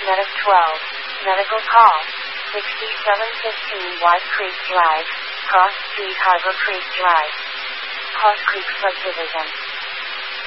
Medic 12. Medical call. 6715 White Creek Drive, Cross Street, Harbor Creek Drive. Cross Creek Subdivision.